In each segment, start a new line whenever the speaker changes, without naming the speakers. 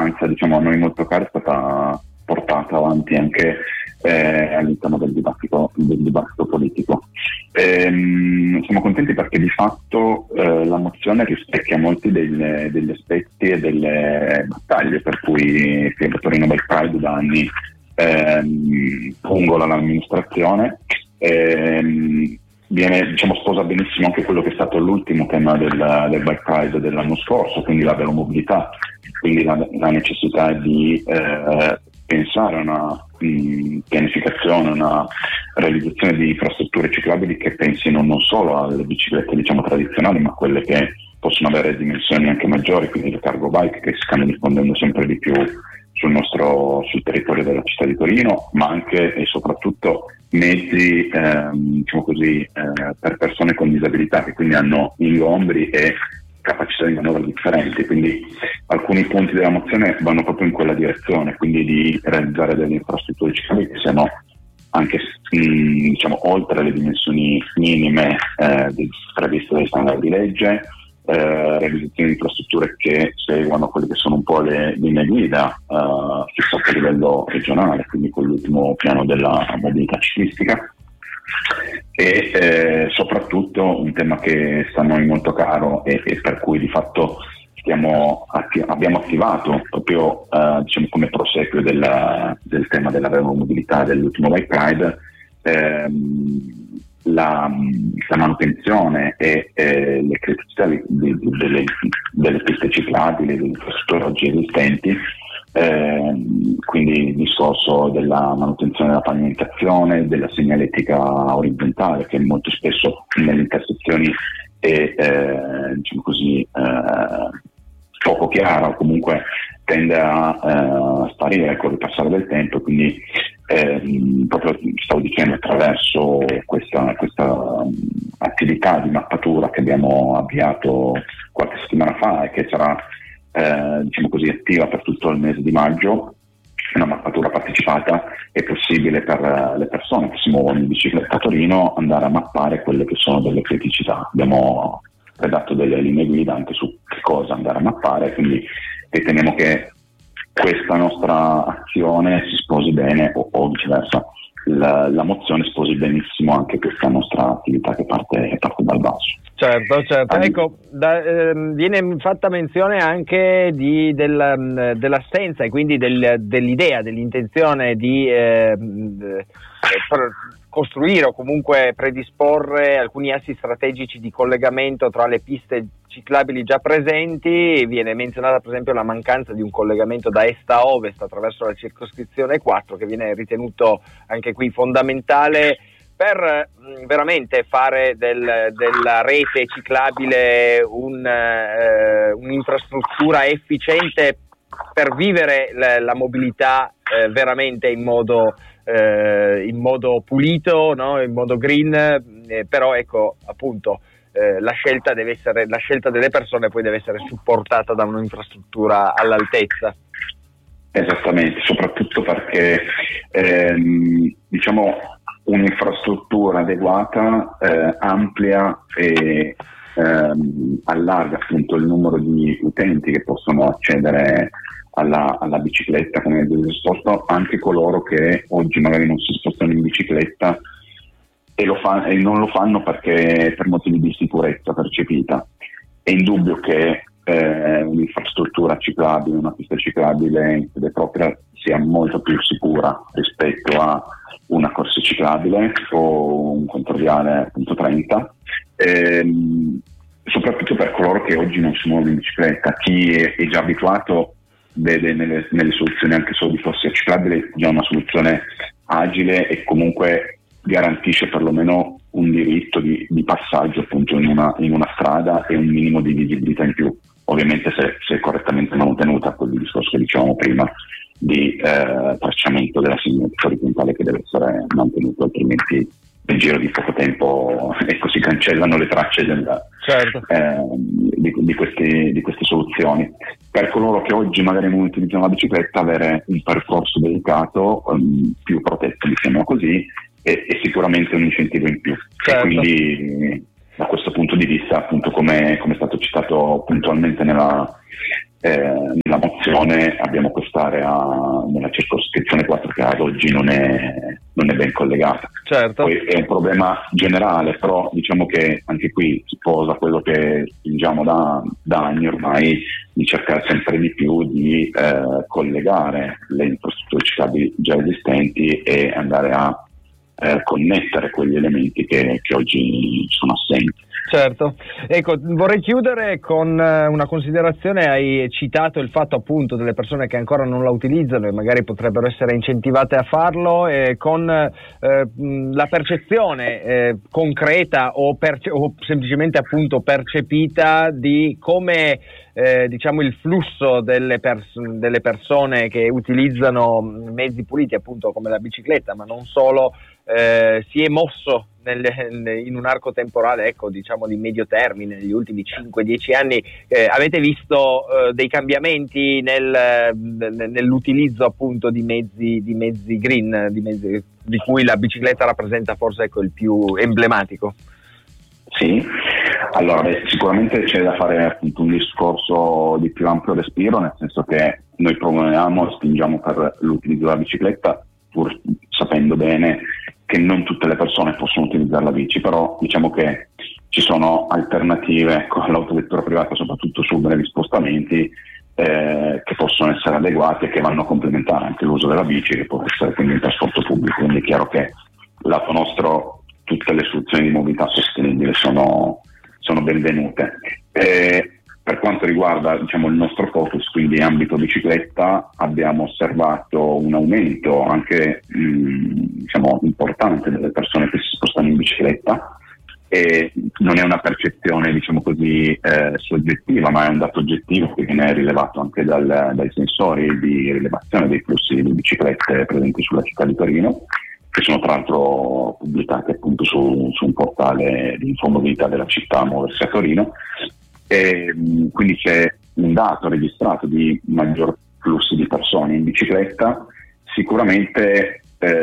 importanza, diciamo, a noi molto cara è stata portata avanti anche all'interno del dibattito politico. Siamo contenti perché di fatto la mozione rispecchia molti degli aspetti e delle battaglie per cui Torino Bike Pride da anni pungola l'amministrazione. Sposa benissimo anche quello che è stato l'ultimo tema del Bike Pride dell'anno scorso, quindi la velomobilità, quindi la necessità di pensare a una pianificazione, una realizzazione di infrastrutture ciclabili che pensino non solo alle biciclette, diciamo, tradizionali, ma quelle che possono avere dimensioni anche maggiori, quindi le cargo bike che si stanno diffondendo sempre di più sul territorio della città di Torino, ma anche e soprattutto mezzi per persone con disabilità, che quindi hanno ingombri e capacità di manovra differenti. Quindi alcuni punti della mozione vanno proprio in quella direzione, quindi di realizzare delle infrastrutture ciclabili che siano anche oltre le dimensioni minime previste dai standard di legge, realizzazione di infrastrutture che seguono quelle che sono un po' le linee guida fissate a livello regionale, quindi con l'ultimo piano della mobilità ciclistica. E soprattutto un tema che sta a noi molto caro e per cui di fatto abbiamo attivato proprio come proseguo del tema della mobilità dell'ultimo Bike Pride, la manutenzione e le criticità delle piste ciclabili, delle infrastrutture oggi esistenti. Quindi il discorso della manutenzione della pavimentazione, della segnaletica orizzontale, che molto spesso nelle intersezioni è poco chiara o comunque tende a sparire con il passare del tempo. Quindi proprio stavo dicendo, attraverso questa attività di mappatura che abbiamo avviato qualche settimana fa e che sarà attiva per tutto il mese di maggio, una mappatura partecipata, è possibile per le persone che si muovono in bicicletta a Torino andare a mappare quelle che sono delle criticità. Abbiamo redatto delle linee guida anche su che cosa andare a mappare, quindi riteniamo che questa nostra azione si sposi bene o viceversa, la mozione sposi benissimo anche questa nostra attività che parte dal basso.
Certo. Ecco, viene fatta menzione anche dell'assenza e quindi dell'idea, dell'intenzione di costruire o comunque predisporre alcuni assi strategici di collegamento tra le piste ciclabili già presenti. Viene menzionata per esempio la mancanza di un collegamento da est a ovest attraverso la circoscrizione 4, che viene ritenuto anche qui fondamentale per veramente fare della rete ciclabile un'infrastruttura efficiente per vivere la mobilità veramente in modo pulito, no? In modo green, però ecco, appunto, la scelta delle persone poi deve essere supportata da un'infrastruttura all'altezza.
Esattamente, soprattutto perché un'infrastruttura adeguata amplia e allarga appunto il numero di utenti che possono accedere alla bicicletta come mezzo di trasporto, anche coloro che oggi magari non si spostano in bicicletta e non lo fanno perché per motivi di sicurezza percepita. È indubbio che un'infrastruttura ciclabile, una pista ciclabile in sede propria sia molto più sicura rispetto a una corsia ciclabile o un controviale appunto 30, soprattutto per coloro che oggi non si muovono in bicicletta. Chi è già abituato vede nelle soluzioni anche solo di corsia ciclabile già una soluzione agile e comunque garantisce perlomeno un diritto di passaggio appunto in una strada e un minimo di visibilità in più, ovviamente se correttamente manutenuta, quel discorso che dicevamo prima di tracciamento della segnaletica orizzontale che deve essere mantenuto, altrimenti nel giro di poco tempo si cancellano le tracce di queste soluzioni. Per coloro che oggi magari non utilizzano la bicicletta, avere un percorso dedicato, più protetto, diciamo così, è sicuramente un incentivo in più.
Certo.
Quindi da questo punto di vista, appunto, come è stato citato puntualmente nella mozione abbiamo quest'area nella circoscrizione 4 che ad oggi non è ben collegata.
Certo.
Poi è un problema generale, però diciamo che anche qui si posa quello che spingiamo da anni ormai, di cercare sempre di più di collegare le infrastrutture ciclabili già esistenti e andare a connettere quegli elementi che oggi sono assenti.
Certo, ecco, vorrei chiudere con una considerazione. Hai citato il fatto appunto delle persone che ancora non la utilizzano e magari potrebbero essere incentivate a farlo, con la percezione concreta o semplicemente appunto percepita di come diciamo il flusso delle persone che utilizzano mezzi puliti appunto come la bicicletta, ma non solo, si è mosso in un arco temporale, ecco, diciamo di medio termine, negli ultimi 5-10 anni. Avete visto dei cambiamenti nell'utilizzo appunto di mezzi green, di cui la bicicletta rappresenta forse, ecco, il più emblematico?
Sì, allora sicuramente c'è da fare appunto un discorso di più ampio respiro, nel senso che noi promuoviamo e spingiamo per l'utilizzo della bicicletta, pur sapendo bene che non tutte le persone possono utilizzare la bici, però diciamo che ci sono alternative all'autovettura privata, soprattutto su brevi spostamenti, che possono essere adeguate e che vanno a complementare anche l'uso della bici, che può essere quindi il trasporto pubblico. Quindi è chiaro che lato nostro tutte le soluzioni di mobilità sostenibile sono benvenute. Per quanto riguarda, diciamo, il nostro focus, quindi ambito bicicletta, abbiamo osservato un aumento anche diciamo importante delle persone che si spostano in bicicletta, e non è una percezione, diciamo così, soggettiva, ma è un dato oggettivo che viene rilevato anche dai sensori di rilevazione dei flussi di biciclette presenti sulla città di Torino, che sono tra l'altro pubblicati appunto su un portale di infomobilità della città, Muoversi a Torino. E quindi c'è un dato registrato di maggior flussi di persone in bicicletta, sicuramente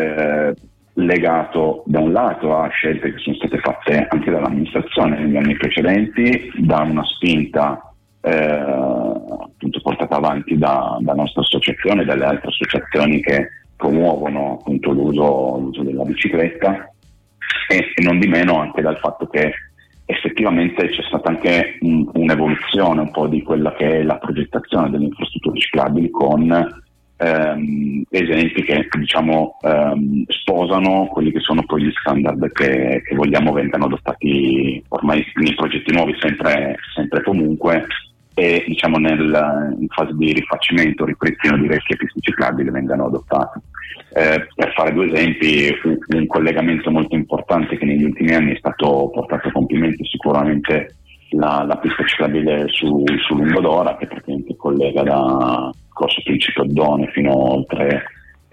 legato da un lato a scelte che sono state fatte anche dall'amministrazione negli anni precedenti, da una spinta appunto portata avanti da nostra associazione e dalle altre associazioni che promuovono appunto l'uso della bicicletta, e non di meno anche dal fatto che effettivamente c'è stata anche un'evoluzione un po' di quella che è la progettazione delle infrastrutture ciclabili, con esempi che diciamo sposano quelli che sono poi gli standard che vogliamo vengano adottati ormai nei progetti nuovi sempre comunque, e diciamo in fase di rifacimento, ripristino di vecchie piste ciclabili vengano adottate. Per fare due esempi, un collegamento molto importante che negli ultimi anni è stato portato a compimento sicuramente la pista ciclabile su Lungodora, che praticamente collega da Corso Principe Oddone fino oltre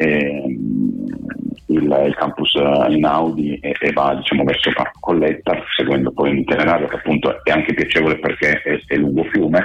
il campus Einaudi e va, diciamo, verso Parco Colletta, seguendo poi un itinerario che appunto è anche piacevole perché è lungo fiume.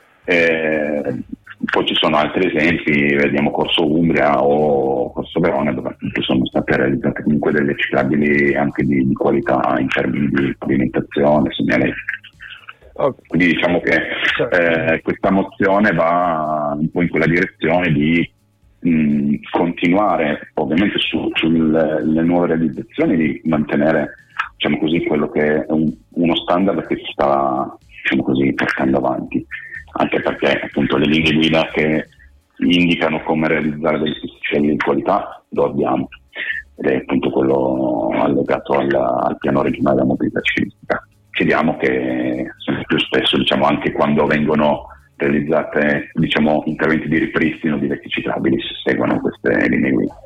Poi ci sono altri esempi, vediamo Corso Umbria o Corso Verona, dove appunto sono state realizzate comunque delle ciclabili anche di qualità in termini di pavimentazione, segnaletica. Okay. Quindi diciamo che questa mozione va un po' in quella direzione di continuare ovviamente sulle nuove realizzazioni, di mantenere, diciamo così, quello che è uno standard che si sta, diciamo così, portando avanti, anche perché appunto le linee guida che indicano come realizzare dei sistemi di qualità lo abbiamo, ed è appunto quello allegato al piano regionale della mobilità ciclistica. Chiediamo che sempre più spesso, diciamo, anche quando vengono realizzate, diciamo, interventi di ripristino di vecchi ciclabili, si seguono queste linee guida.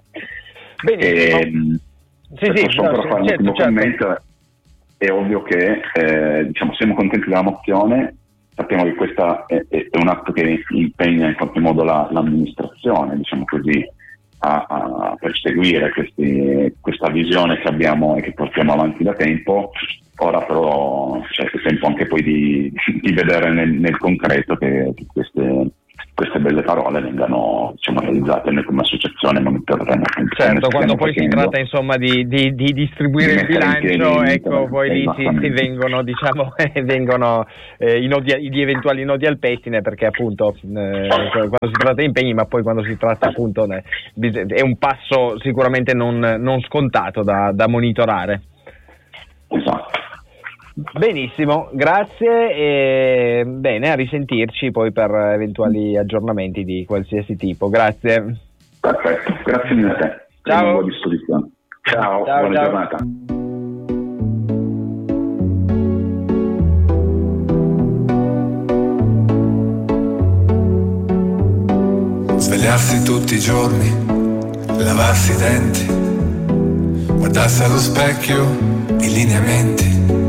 Commento, è ovvio che diciamo, siamo contenti della mozione, sappiamo che questa è un atto che impegna in qualche modo l'amministrazione, diciamo così, a perseguire questa visione che abbiamo e che portiamo avanti da tempo. Ora però c'è il tempo anche poi di vedere nel concreto che queste queste belle parole vengano, diciamo, realizzate. Noi come associazione monitoreranno.
Certo, quando poi si tratta insomma di distribuire il bilancio, ecco, poi lì si vengono, diciamo, gli eventuali nodi al pettine, perché appunto quando si tratta di impegni, ma poi quando si tratta appunto è un passo sicuramente non scontato da monitorare.
Esatto.
Benissimo, grazie e bene, a risentirci poi per eventuali aggiornamenti di qualsiasi tipo. Grazie.
Perfetto, grazie mille a te.
Ciao.
A disposizione. Ciao, buona giornata.
Svegliarsi tutti i giorni, lavarsi i denti, guardarsi allo specchio, i lineamenti,